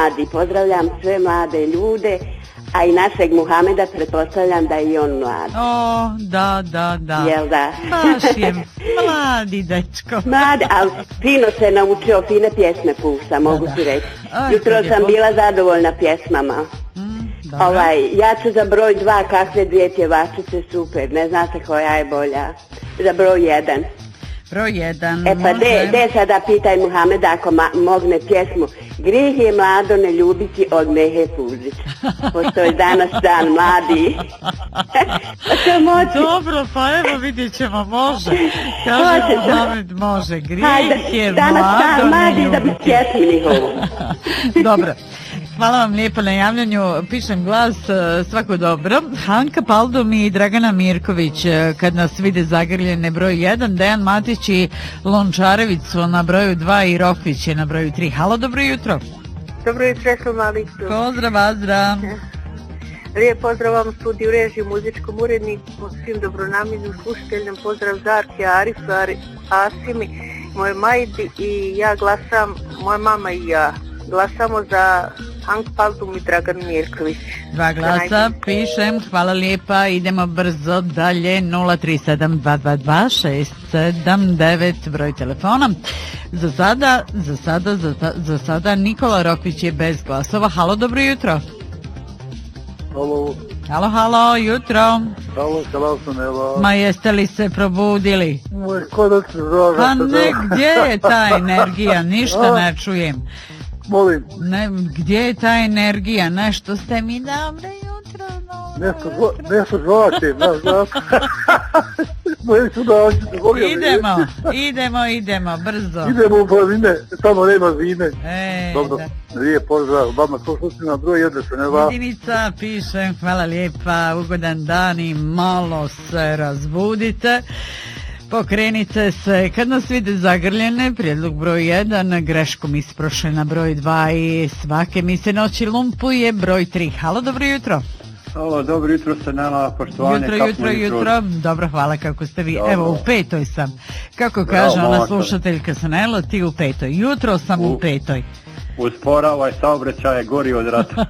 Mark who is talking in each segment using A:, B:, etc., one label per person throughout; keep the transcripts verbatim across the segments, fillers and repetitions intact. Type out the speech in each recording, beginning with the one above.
A: mladi. Pozdravljam sve mlade ljude, a i našeg Muhameda pretpostavljam da je i on mlad.
B: O, da, da, da.
A: Jel da?
B: Baš je mladi dečko.
A: Mladi, ali fino se naučio, fine pjesme pušta, mogu ti reći. Jutro sam bila zadovoljna pjesmama. Ovaj, ja ću za broj dva, kakve dvije pjevačice, super, ne zna se koja je bolja. Za broj jedan.
B: Broj jedan,
A: E pa de, de sada pitaj Muhameda ako ma, mogne pjesmu Grih je mlado ne ljubiti od Mehe Fuzić. Pošto je danas dan mladi.
B: Dobro, pa evo vidjet ćemo, može. Kaže Muhamed, može. Grih je mlado ne ljubiti.
A: Da bi pjesmi njihovu.
B: Dobro. Hvala vam lijepo na javljanju, pišem glas, svako dobro. Hanka Paldum i Dragana Mirković, kad nas vide zagrljene, broj jedan, Dejan Matić i Lončarević su na broju dva i Rokvić je na broju tri. Halo, dobro jutro.
C: Dobro jutro, Salmalicu.
B: Pozdrav, Azra.
C: Lijep pozdrav vam studiju režiju, muzičkom uredniku, svim dobronamjernim slušateljima, pozdrav Zarki, Arifu, Asimi, moje majdi i ja glasam, moja mama i ja. Glasamo za Hank Paldum i Dragan Mirković.
B: Dva glasa, pišem, hvala lijepa, idemo brzo dalje, nula tri sedam dva dva dva šest sedam devet, broj telefona. Za sada, za sada, za, za sada Nikola Rokvić je bez glasova. Halo, dobro jutro.
D: Halo.
B: Halo, halo, jutro.
D: Halo, halo sam, evo.
B: Ma jeste li se probudili?
D: Moj, ko da se zove?
B: Pa ne, gdje je ta energija, ništa ne čujem.
D: Molim.
B: Ne, gdje je ta energija? Nešto ste mi dobro jutro, dobro
D: Nešto žvače, znaš, znaš.
B: Idemo, idemo, idemo, brzo.
D: Idemo u planine, tamo nema zime.
B: E,
D: dobro, lijep pozdrav, vama slušati na broj jedan se ne va.
B: Jedinica, pišem, hvala lijepa, ugodan dan i malo se razbudite. Pokrenite se, kad nas vide zagrljene, prijedlog broj jedan, greškom isprošle na broj dva i svake mi se noći lumpuje, broj tri. Halo, dobro jutro.
E: Halo, dobro jutro, Sanela, poštovanje.
B: Jutro, jutro, jutro, dobro, hvala, kako ste vi. Dobro. Evo, u petoj sam. Kako kaže ona
E: motor.
B: Slušateljka Sanela, ti u petoj. Jutro sam u, u petoj.
E: Usporavaj saobraćaje, gori od rata.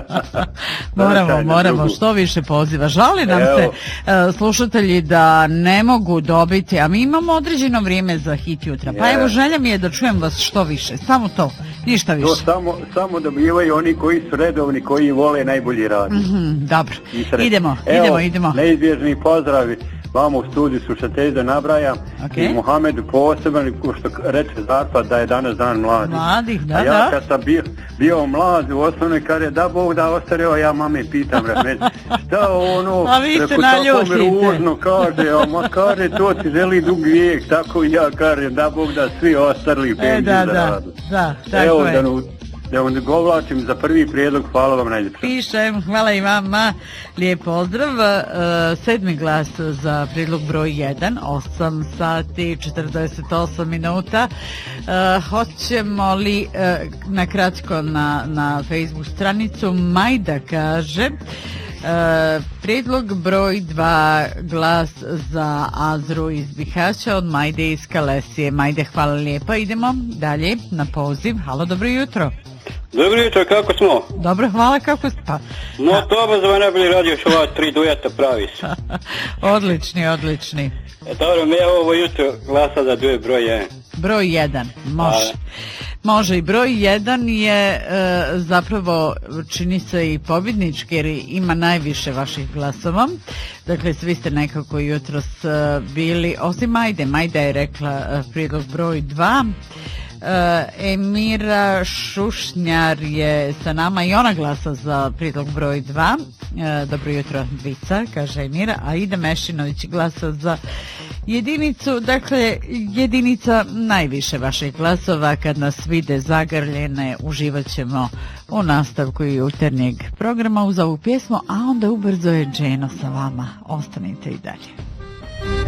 B: moramo, moramo, što više poziva. Žali nam Evo. se uh, slušatelji da ne mogu dobiti, a mi imamo određeno vrijeme za hit jutra. Pa yeah. evo, želja mi je da čujem vas što više, samo to, ništa više.
E: To samo, samo dobivaju oni koji su redovni, koji vole najbolji rad.
B: Mm-hmm, dobro, idemo,
E: Evo,
B: idemo, idemo.
E: Neizbježni pozdravi. Vamo u studiju slušatelji da nabrajam okay. i Muhamedu poseban, što reče Zarpa da je danas dan mladih.
B: Mladih, da,
E: a ja
B: da.
E: kad sam bio, bio mlad u osnovnoj kare, da Bog da ostareo, ja mame pitam, rekne, šta ono,
B: reku tako
E: mi ružno kaže, a ma kaže, to ti želi dugi vijek, tako i ja kažem, da Bog da svi ostarili penziju
B: e, da,
E: za
B: da,
E: radu.
B: Da, tako
E: Evo,
B: je.
E: Da, nu, da onda govlačim za prvi prijedlog, hvala vam najljepša.
B: Pišem, hvala i vama, lijep pozdrav. Uh, sedmi glas za prijedlog broj jedan, osam sati četrdeset osam minuta. Uh, hoćemo li uh, na kratko na, na Facebook stranicu, Majda kaže... Uh, prijedlog broj dva, glas za Azru iz Bihaća od Majde iz Kalesije. Majde, hvala lijepa. Idemo dalje na poziv. Halo, dobro jutro.
F: Dobro jutro, kako smo?
B: Dobro, hvala, kako ste? Pa,
F: no, to ba za mene najbolji radio što ova tri dujeta pravi se.
B: Odlični, odlični.
F: E, dobro, mi je ovo jutro glasa za duje broj jedan.
B: Broj jedan, može. A, Može i broj jedan je e, zapravo čini se i pobjednički jer ima najviše vaših glasova. Dakle, svi ste nekako jutros e, bili, osim Majde, Majda je rekla e, prijedlog broj dva. E, Emira Šušnjar je sa nama i ona glasa za prijedlog broj dva. E, dobro jutro, Vica, kaže Emira, a Ida Mešinović glasa za jedinicu, dakle jedinica najviše vaših glasova. Kad nas vide zagrljene, uživat ćemo u nastavku jutarnjeg programa uz ovu pjesmu, a onda ubrzo je Dženo sa vama. Ostanite i dalje.